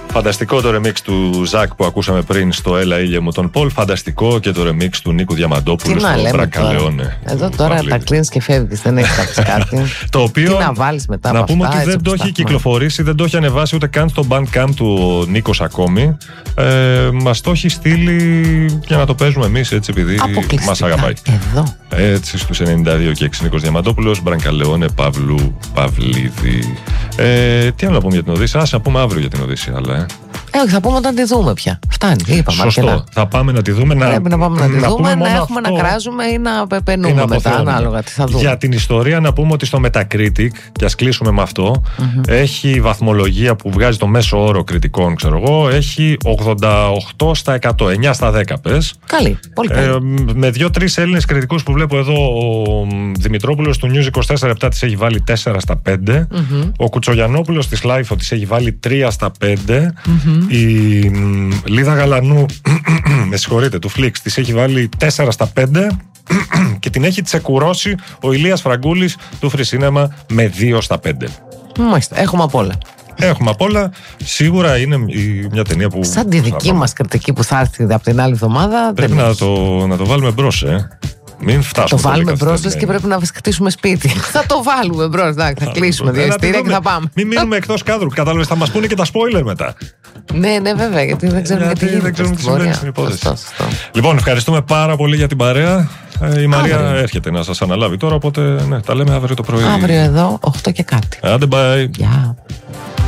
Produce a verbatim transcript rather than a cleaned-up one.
Φανταστικό το remix του Ζακ που ακούσαμε πριν στο Έλα ήλιε μου τον Πολ. Φανταστικό και το remix του Νίκου Διαμαντόπουλου στο Μπρακαλεόνε. Εδώ τώρα Παυλίδη. Τα κλείνεις και φεύγεις, δεν έχεις κάτι κάτι. Το οποίο, τι να βάλεις μετά να από πούμε αυτά, ότι δεν το έχει κυκλοφορήσει, δεν το έχει ανεβάσει ούτε καν στο Bandcamp του ο Νίκος ακόμη. Ε, μας το έχει στείλει για να το παίζουμε εμείς έτσι επειδή μας αγαπάει. Εδώ. Έτσι στους ενενήντα δύο και έξι Νίκος Διαμαντόπουλος, Μπρακαλεόνε Παύλου Παυλίδη. Ε, τι άλλο να πούμε για την Οδύσσεια, ας να πούμε αύριο για την Οδύσσεια, αλλά. Ε. Ε, θα πούμε όταν τη δούμε πια. Φτάνει, είπαμε. Σωστό. Αρκετά. Θα πάμε να τη δούμε. Πρέπει να, να πάμε να τη να δούμε, να έχουμε αυτό. να κράζουμε ή να πεπενούμε μετά, ανάλογα τι θα δούμε. Για την ιστορία να πούμε ότι στο Metacritic, και ας κλείσουμε με αυτό, mm-hmm. έχει βαθμολογία που βγάζει το μέσο όρο κριτικών, ξέρω εγώ, έχει ογδόντα οκτώ τοις εκατό, εννιά στα δέκα πες. Καλή, πολύ καλή. Ε, με δύο-τρεις Έλληνες κριτικούς που βλέπω εδώ, ο Δημητρόπουλος του News είκοσι τέσσερα επτά της έχει βάλει τέσσερα στα πέντε, mm-hmm. ο Κουτσογιαννόπουλος της Lifeo της έχει βάλει τρία στα πέντε, mm-hmm. η Λίδα Γαλανού, με συγχωρείτε, του Flix της έχει βάλει τέσσερα στα πέντε και την έχει τσεκουρώσει ο Ηλίας Φραγκούλης του Free Cinema με δύο στα πέντε. Μάλιστα, έχουμε απ' όλα. Έχουμε απ' όλα. Σίγουρα είναι μια ταινία που. Σαν τη δική μας κριτική που θα έρθει από την άλλη εβδομάδα. Πρέπει να το, να το βάλουμε μπρος, ε. Μην φτάσουμε. Το βάλουμε μπρος και πρέπει να χτίσουμε σπίτι. Θα το βάλουμε μπρος. Θα κλείσουμε δύο ειστήρια και θα πάμε. Μην μείνουμε εκτός κάδρου. Κατάλαβες, θα μας πούνε και τα spoiler μετά. Ναι, ναι, βέβαια, γιατί δεν ξέρουμε γιατί δεν ξέρουμε τι συμβαίνει στην υπόθεση. Σωστό, σωστό. Λοιπόν, ευχαριστούμε πάρα πολύ για την παρέα. Η Μαρία αύριο έρχεται να σας αναλάβει τώρα, οπότε ναι, τα λέμε αύριο το πρωί. Αύριο εδώ, οκτώ και κάτι. Άντε, bye. Γεια.